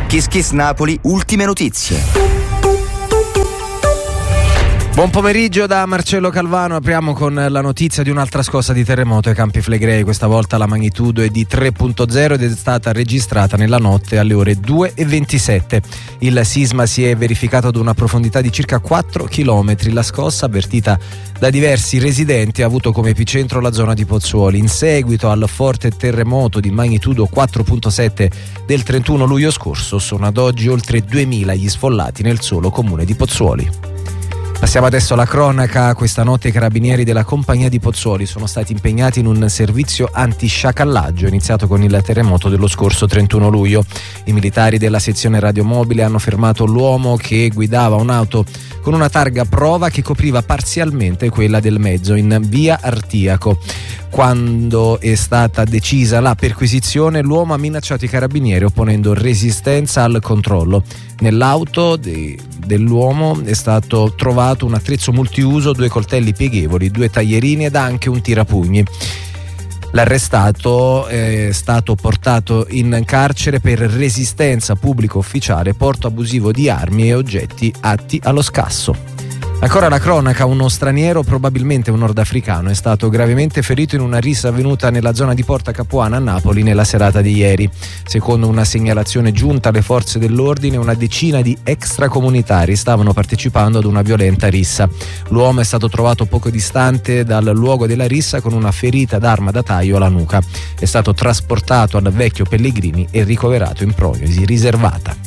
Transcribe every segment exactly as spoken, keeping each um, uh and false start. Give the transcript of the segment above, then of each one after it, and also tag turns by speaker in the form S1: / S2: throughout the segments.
S1: Kiss Kiss Napoli, ultime notizie.
S2: Buon pomeriggio da Marcello Calvano. Apriamo con la notizia di un'altra scossa di terremoto ai Campi Flegrei. Questa volta la magnitudo è di tre virgola zero ed è stata registrata nella notte alle ore due e ventisette. Il sisma si è verificato ad una profondità di circa quattro chilometri. La scossa, avvertita da diversi residenti, ha avuto come epicentro la zona di Pozzuoli. In seguito al forte terremoto di magnitudo quattro virgola sette del trentuno luglio scorso, sono ad oggi oltre duemila gli sfollati nel solo comune di Pozzuoli. Passiamo adesso alla cronaca. Questa notte i carabinieri della compagnia di Pozzuoli sono stati impegnati in un servizio antisciacallaggio iniziato con il terremoto dello scorso trentuno luglio. I militari della sezione radiomobile hanno fermato l'uomo che guidava un'auto con una targa prova che copriva parzialmente quella del mezzo in via Artiaco. Quando è stata decisa la perquisizione, l'uomo ha minacciato i carabinieri opponendo resistenza al controllo. Nell'auto de, dell'uomo è stato trovato un attrezzo multiuso, due coltelli pieghevoli, due taglierini ed anche un tirapugni. L'arrestato è stato portato in carcere per resistenza pubblico ufficiale, porto abusivo di armi e oggetti atti allo scasso. Ancora la cronaca, uno straniero, probabilmente un nordafricano, è stato gravemente ferito in una rissa avvenuta nella zona di Porta Capuana a Napoli nella serata di ieri. Secondo una segnalazione giunta alle forze dell'ordine, una decina di extracomunitari stavano partecipando ad una violenta rissa. L'uomo è stato trovato poco distante dal luogo della rissa con una ferita d'arma da taglio alla nuca. È stato trasportato al Vecchio Pellegrini e ricoverato in prognosi riservata.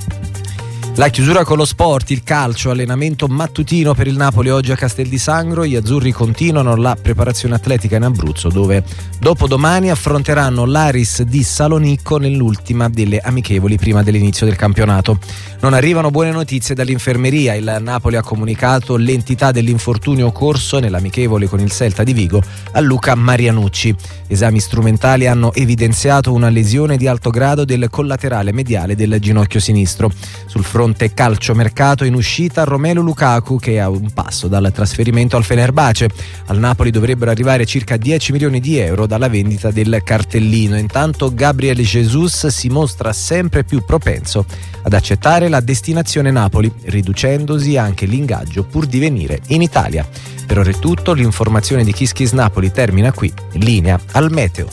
S2: La chiusura con lo sport, il calcio, allenamento mattutino per il Napoli oggi a Castel di Sangro. Gli azzurri continuano la preparazione atletica in Abruzzo, dove dopodomani affronteranno l'Aris di Salonicco nell'ultima delle amichevoli prima dell'inizio del campionato. Non arrivano buone notizie dall'infermeria. Il Napoli ha comunicato l'entità dell'infortunio occorso nell'amichevole con il Celta di Vigo a Luca Marianucci. Esami strumentali hanno evidenziato una lesione di alto grado del collaterale mediale del ginocchio sinistro. Sul fronte calciomercato in uscita Romelu Lukaku, che è a un passo dal trasferimento al Fenerbahce. Al Napoli dovrebbero arrivare circa dieci milioni di euro dalla vendita del cartellino. Intanto Gabriel Jesus si mostra sempre più propenso ad accettare la destinazione Napoli, riducendosi anche l'ingaggio pur di venire in Italia. Per ora è tutto, l'informazione di Kiss Kiss Napoli termina qui. Linea al meteo.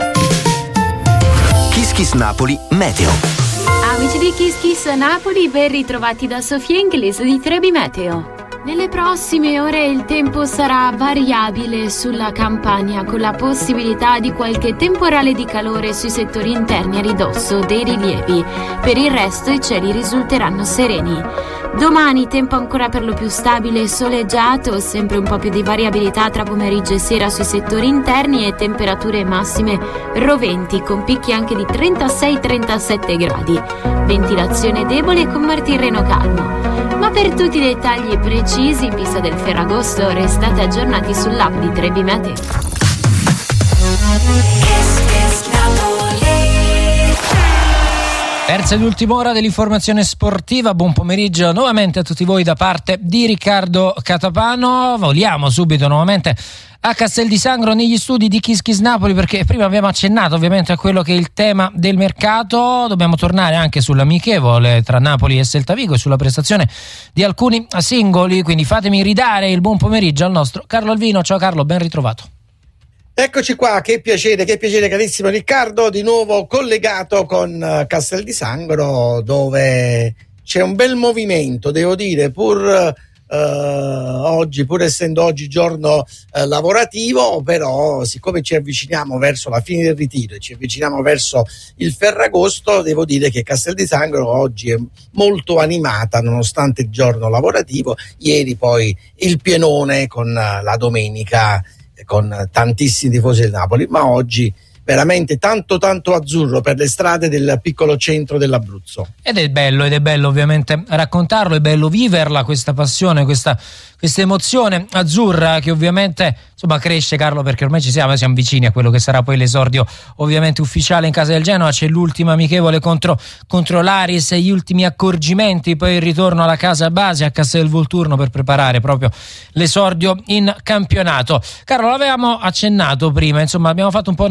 S1: Kiss Kiss Napoli Meteo.
S3: Amici di Kiss Kiss Napoli, ben ritrovati da Sofia Inglese di Trebi Meteo. Nelle prossime ore il tempo sarà variabile sulla Campania, con la possibilità di qualche temporale di calore sui settori interni a ridosso dei rilievi. Per il resto i cieli risulteranno sereni. Domani tempo ancora per lo più stabile e soleggiato, sempre un po' più di variabilità tra pomeriggio e sera sui settori interni e temperature massime roventi con picchi anche di trentasei trentasette gradi. Ventilazione debole con martirreno calmo. Ma per tutti i dettagli precisi in vista del Ferragosto restate aggiornati sull'app di Trebi Meteo.
S4: Terza ed ultima ora dell'informazione sportiva. Buon pomeriggio nuovamente a tutti voi da parte di Riccardo Catapano. Voliamo subito nuovamente a Castel di Sangro negli studi di Kiss Kiss Napoli, perché prima abbiamo accennato ovviamente a quello che è il tema del mercato. Dobbiamo tornare anche sull'amichevole tra Napoli e Celta Vigo e sulla prestazione di alcuni singoli, quindi fatemi ridare il buon pomeriggio al nostro Carlo Alvino. Ciao Carlo, ben ritrovato.
S5: Eccoci qua, che piacere, che piacere carissimo Riccardo, di nuovo collegato con Castel di Sangro, dove c'è un bel movimento, devo dire, pur eh, oggi, pur essendo oggi giorno eh, lavorativo, però siccome ci avviciniamo verso la fine del ritiro e ci avviciniamo verso il Ferragosto, devo dire che Castel di Sangro oggi è molto animata nonostante il giorno lavorativo. Ieri poi il pienone con la domenica, con tantissimi tifosi del Napoli, ma oggi veramente tanto tanto azzurro per le strade del piccolo centro dell'Abruzzo. Ed è bello, ed è bello ovviamente raccontarlo, è bello viverla questa passione, questa, questa emozione azzurra che ovviamente insomma cresce, Carlo, perché ormai ci siamo, siamo vicini a quello che sarà poi l'esordio ovviamente ufficiale in casa del Genoa. C'è l'ultima amichevole contro, contro l'Aris, gli ultimi accorgimenti, poi il ritorno alla casa base a Castel Volturno per preparare proprio l'esordio in campionato. Carlo, l'avevamo accennato prima, insomma abbiamo fatto un po' una panoramica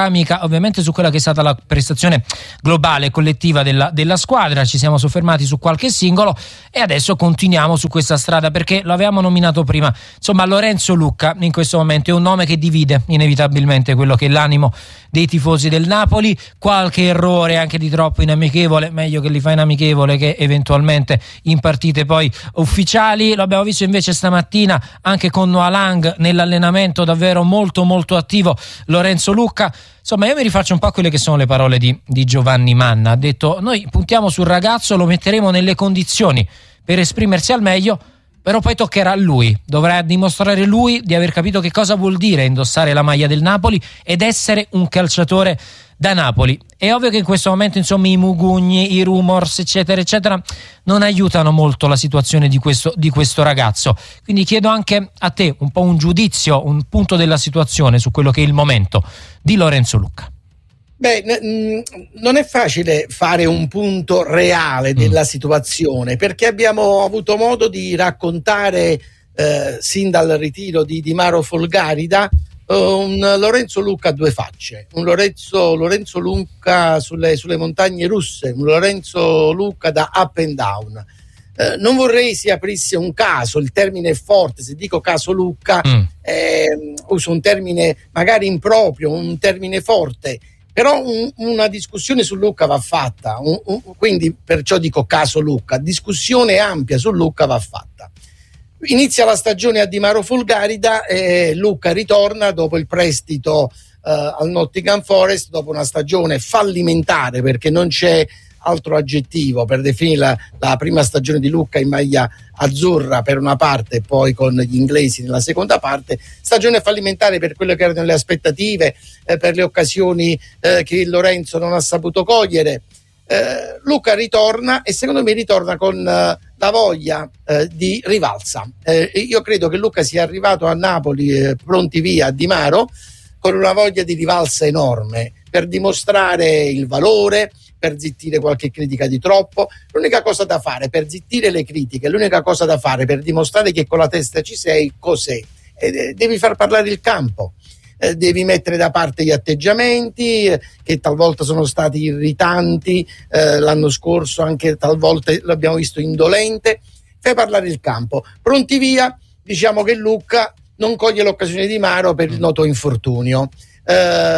S4: panoramica ovviamente su quella che è stata la prestazione globale collettiva della, della squadra. Ci siamo soffermati su qualche singolo e adesso continuiamo su questa strada, perché lo avevamo nominato prima, insomma Lorenzo Lucca in questo momento è un nome che divide inevitabilmente quello che è l'animo dei tifosi del Napoli. Qualche errore anche di troppo in amichevole, meglio che li fa in amichevole che eventualmente in partite poi ufficiali. Lo abbiamo visto invece stamattina anche con Noah Lang nell'allenamento, davvero molto molto attivo Lorenzo Lucca. Insomma, io mi rifaccio un po' a quelle che sono le parole di, di Giovanni Manna. Ha detto: noi puntiamo sul ragazzo, lo metteremo nelle condizioni per esprimersi al meglio, però poi toccherà a lui, dovrà dimostrare lui di aver capito che cosa vuol dire indossare la maglia del Napoli ed essere un calciatore da Napoli. È ovvio che in questo momento, insomma, i mugugni, i rumors, eccetera eccetera, non aiutano molto la situazione di questo, di questo ragazzo. Quindi chiedo anche a te un po' un giudizio, un punto della situazione su quello che è il momento di Lorenzo Lucca.
S5: Beh, n- non è facile fare un punto reale della mm. situazione, perché abbiamo avuto modo di raccontare eh, sin dal ritiro di Di Maro Folgarida un Lorenzo Lucca a due facce, un Lorenzo, Lorenzo Lucca sulle, sulle montagne russe, un Lorenzo Lucca da up and down. Eh, non vorrei si aprisse un caso, il termine è forte, se dico caso Lucca mm. eh, uso un termine magari improprio, un termine forte, però un, una discussione su Lucca va fatta, un, un, quindi perciò dico caso Lucca, discussione ampia su Lucca va fatta. Inizia la stagione a Di Maro Folgarida e Lucca ritorna dopo il prestito eh, al Nottingham Forest, dopo una stagione fallimentare, perché non c'è altro aggettivo per definire la, la prima stagione di Lucca in maglia azzurra per una parte e poi con gli inglesi nella seconda parte. Stagione fallimentare per quelle che erano le aspettative, eh, per le occasioni eh, che Lorenzo non ha saputo cogliere. Eh, Lucca ritorna e secondo me ritorna con eh, la voglia eh, di rivalsa. Eh, io credo che Lucca sia arrivato a Napoli eh, pronti via a Di Maro con una voglia di rivalsa enorme per dimostrare il valore, per zittire qualche critica di troppo. L'unica cosa da fare per zittire le critiche, l'unica cosa da fare per dimostrare che con la testa ci sei, cos'è? Eh, devi far parlare il campo. Eh, devi mettere da parte gli atteggiamenti eh, che talvolta sono stati irritanti, eh, l'anno scorso anche talvolta l'abbiamo visto indolente. Fai parlare il campo. Pronti via, diciamo che Lucca non coglie l'occasione di Maro per il noto infortunio. Eh,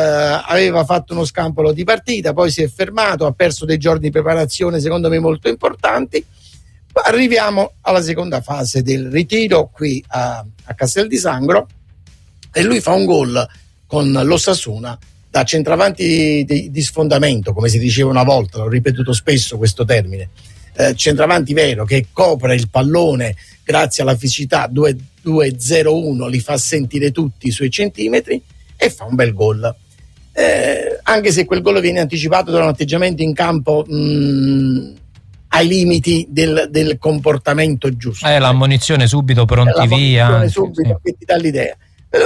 S5: aveva fatto uno scampolo di partita, poi si è fermato, ha perso dei giorni di preparazione secondo me molto importanti. Arriviamo alla seconda fase del ritiro qui a, a Castel di Sangro e lui fa un gol con l'Osasuna da centravanti di, di sfondamento, come si diceva una volta, l'ho ripetuto spesso questo termine, eh, centravanti vero che copre il pallone grazie alla fisicità due zero uno, li fa sentire tutti i suoi centimetri e fa un bel gol. Eh, anche se quel gol viene anticipato da un atteggiamento in campo mh, ai limiti del, del comportamento giusto.
S4: Eh, l'ammonizione subito, pronti
S5: eh,
S4: via.
S5: Subito,
S4: sì.
S5: Che ti dà l'idea.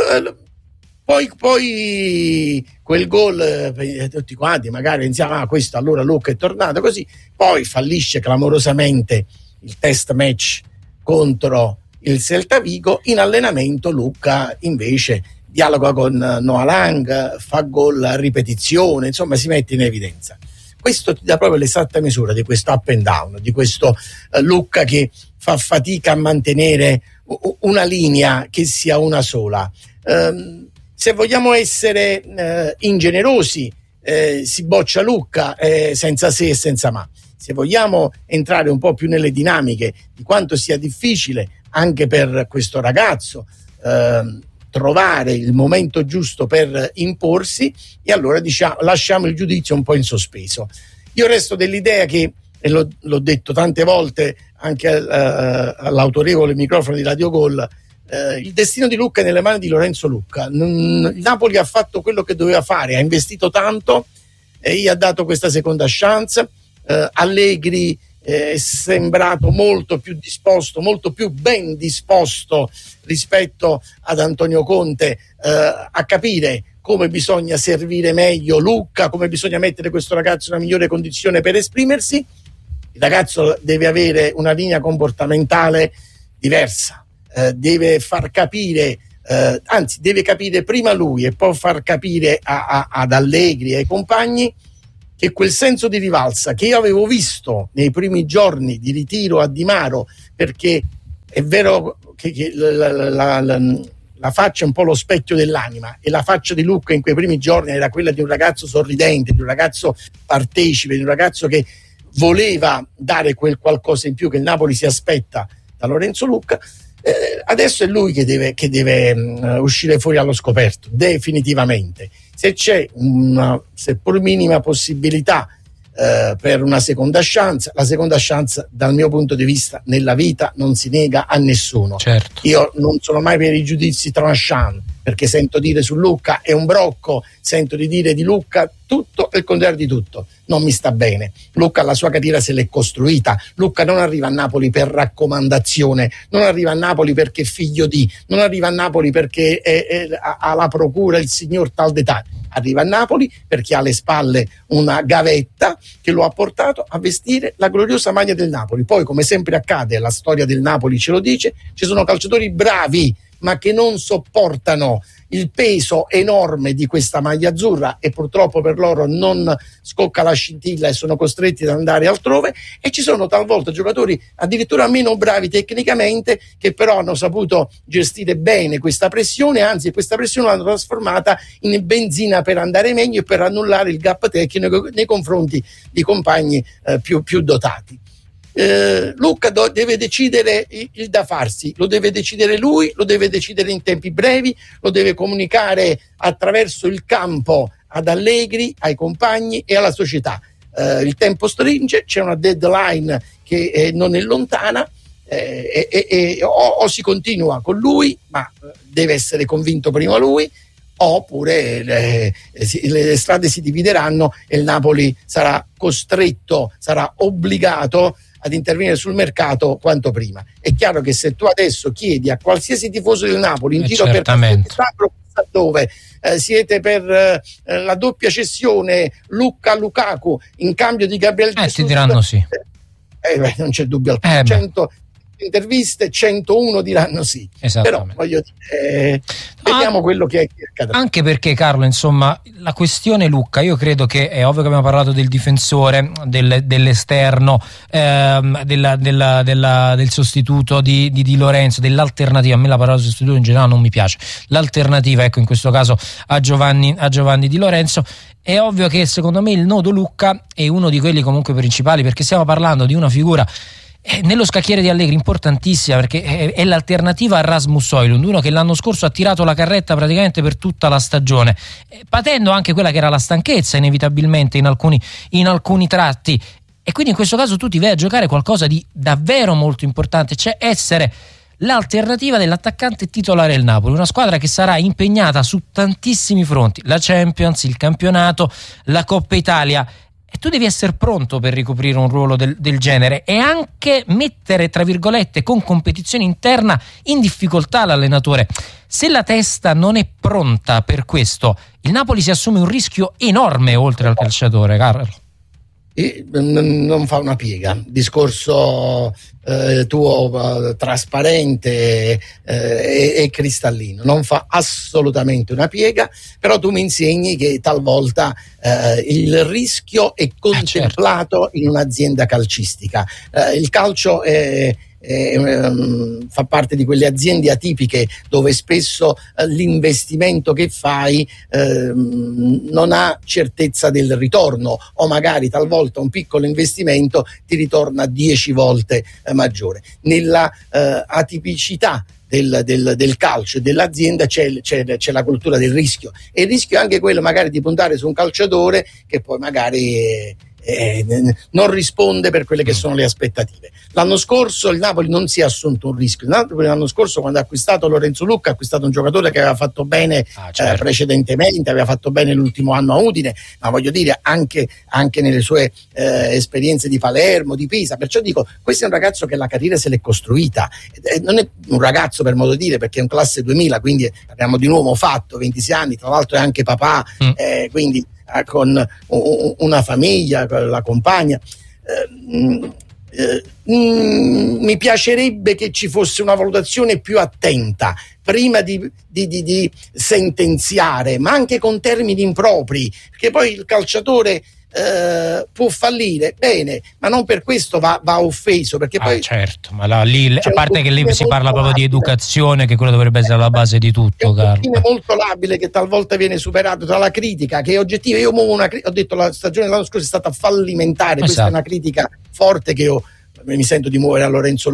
S5: Poi, poi quel gol eh, tutti quanti magari pensiamo ah questo allora Lucca è tornato così, poi fallisce clamorosamente il test match contro il Celta Vigo. In allenamento Lucca invece dialoga con Noah Lang, fa gol a ripetizione, insomma si mette in evidenza. Questo ti dà proprio l'esatta misura di questo up and down, di questo uh, Lucca che fa fatica a mantenere u- una linea che sia una sola. Um, se vogliamo essere uh, ingenerosi, eh, si boccia Lucca eh, senza se e senza ma. Se vogliamo entrare un po' più nelle dinamiche di quanto sia difficile anche per questo ragazzo uh, trovare il momento giusto per imporsi, e allora diciamo, lasciamo il giudizio un po' in sospeso. Io resto dell'idea che, e l'ho, l'ho detto tante volte anche uh, all'autorevole microfono di Radio Gol, uh, il destino di Lucca è nelle mani di Lorenzo Lucca. Non, il Napoli ha fatto quello che doveva fare, ha investito tanto e gli ha dato questa seconda chance. uh, Allegri è sembrato molto più disposto, molto più ben disposto rispetto ad Antonio Conte eh, a capire come bisogna servire meglio Lucca, come bisogna mettere questo ragazzo in una migliore condizione per esprimersi. Il ragazzo deve avere una linea comportamentale diversa, eh, deve far capire eh, anzi deve capire prima lui e poi far capire a, a, ad Allegri e ai compagni che quel senso di rivalsa che io avevo visto nei primi giorni di ritiro a Di Maro, perché è vero che, che la, la, la, la, la faccia è un po' lo specchio dell'anima, e la faccia di Lucca in quei primi giorni era quella di un ragazzo sorridente, di un ragazzo partecipe, di un ragazzo che voleva dare quel qualcosa in più che il Napoli si aspetta da Lorenzo Lucca. Eh, adesso è lui che deve, che deve uh, uscire fuori allo scoperto definitivamente. Se c'è una seppur minima possibilità uh, per una seconda chance, la seconda chance dal mio punto di vista nella vita non si nega a nessuno.
S4: Certo.
S5: Io non sono mai per i giudizi tranchant, perché sento dire su Lucca è un brocco, sento di dire di Lucca tutto e il contrario di tutto. Non mi sta bene. Lucca la sua carriera se l'è costruita. Lucca non arriva a Napoli per raccomandazione, non arriva a Napoli perché è figlio di, non arriva a Napoli perché è, è, ha la procura il signor tal de tal. Arriva a Napoli perché ha alle spalle una gavetta che lo ha portato a vestire la gloriosa maglia del Napoli. Poi, come sempre accade, la storia del Napoli ce lo dice, ci sono calciatori bravi ma che non sopportano il peso enorme di questa maglia azzurra e purtroppo per loro non scocca la scintilla e sono costretti ad andare altrove, e ci sono talvolta giocatori addirittura meno bravi tecnicamente che però hanno saputo gestire bene questa pressione, anzi questa pressione l'hanno trasformata in benzina per andare meglio e per annullare il gap tecnico nei confronti di compagni eh, più, più dotati. Eh, Lucca do, deve decidere il, il da farsi, lo deve decidere lui, lo deve decidere in tempi brevi, lo deve comunicare attraverso il campo ad Allegri, ai compagni e alla società. Eh, il tempo stringe, c'è una deadline che eh, non è lontana, eh, e, e, o, o si continua con lui, ma deve essere convinto prima lui, oppure le, le strade si divideranno e il Napoli sarà costretto, sarà obbligato ad intervenire sul mercato quanto prima. È chiaro che se tu adesso chiedi a qualsiasi tifoso del Napoli in
S4: eh
S5: giro per dove eh, siete per eh, la doppia cessione Lucca Lukaku in cambio di Gabriel
S4: eh,
S5: Jesus,
S4: ti diranno sì.
S5: Eh, beh, non c'è dubbio alcuno.
S4: Eh,
S5: cento interviste, centouno diranno sì. Però voglio dire, eh, vediamo ah, quello che accadrà.
S4: Anche perché, Carlo, insomma, la questione Lucca, io credo che è ovvio che abbiamo parlato del difensore, del, dell'esterno, ehm, della, della, della, del sostituto di, di Di Lorenzo, dell'alternativa. A me la parola sostituto in generale non mi piace. L'alternativa, ecco, in questo caso a Giovanni, a Giovanni Di Lorenzo. È ovvio che secondo me il nodo Lucca è uno di quelli comunque principali, perché stiamo parlando di una figura nello scacchiere di Allegri importantissima, perché è, è l'alternativa a Rasmus Højlund, uno che l'anno scorso ha tirato la carretta praticamente per tutta la stagione, patendo anche quella che era la stanchezza inevitabilmente in alcuni, in alcuni tratti, e quindi in questo caso tu ti vai a giocare qualcosa di davvero molto importante, cioè essere l'alternativa dell'attaccante titolare del Napoli, una squadra che sarà impegnata su tantissimi fronti, la Champions, il campionato, la Coppa Italia, e tu devi essere pronto per ricoprire un ruolo del, del genere e anche mettere, tra virgolette, con competizione interna in difficoltà l'allenatore. Se la testa non è pronta per questo, il Napoli si assume un rischio enorme oltre al calciatore, Carlo.
S5: E non fa una piega, discorso eh, tuo eh, trasparente eh, e, e cristallino, non fa assolutamente una piega, però tu mi insegni che talvolta eh, il rischio è contemplato eh certo. in un'azienda calcistica. Eh, il calcio è Eh, um, fa parte di quelle aziende atipiche dove spesso eh, l'investimento che fai eh, non ha certezza del ritorno, o magari talvolta un piccolo investimento ti ritorna dieci volte eh, maggiore. Nella eh, atipicità Del, del, del calcio e dell'azienda c'è, c'è, c'è la cultura del rischio, e il rischio è anche quello magari di puntare su un calciatore che poi magari eh, eh, non risponde per quelle che sono le aspettative. L'anno scorso il Napoli non si è assunto un rischio. Il Napoli l'anno scorso, quando ha acquistato Lorenzo Lucca, ha acquistato un giocatore che aveva fatto bene ah, certo. eh, precedentemente, aveva fatto bene l'ultimo anno a Udine, ma voglio dire anche, anche nelle sue eh, esperienze di Palermo, di Pisa. Perciò dico, questo è un ragazzo che la carriera se l'è costruita, eh, non è un ragazzo per modo di dire, perché è un classe duemila, quindi abbiamo di nuovo fatto ventisei anni, tra l'altro è anche papà, mm. eh, quindi eh, con un, una famiglia, con la compagna. Eh, eh, mh, mi piacerebbe che ci fosse una valutazione più attenta prima di, di, di, di sentenziare, ma anche con termini impropri, perché poi il calciatore Uh, può fallire, bene, ma non per questo va, va offeso, perché
S4: ah,
S5: poi
S4: certo, ma la, lì, a parte che lì si parla proprio labile. Di educazione, che quello dovrebbe essere la base di tutto.
S5: È un confine molto labile che talvolta viene superato tra la critica, che è oggettiva. Io muovo una, ho detto la stagione dell'anno scorso è stata fallimentare, esatto. Questa è una critica forte che io mi sento di muovere a Lorenzo